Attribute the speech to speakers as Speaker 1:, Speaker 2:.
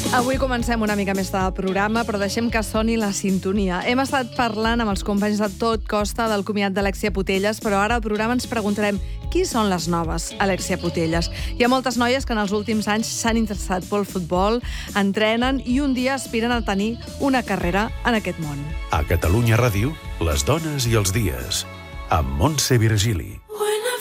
Speaker 1: Avui comencem una mica més del programa, però deixem que soni la sintonia. Hem estat parlant amb els companys de Tot Costa del comiat d'Alexia Putellas, però ara al programa ens preguntarem qui són les noves Alexia Putellas. Hi ha moltes noies que en els últims anys s'han interessat pel futbol, entrenen i un dia aspiren a tenir una carrera en aquest món.
Speaker 2: A Catalunya Ràdio, les dones i els dies, amb Montse Virgili.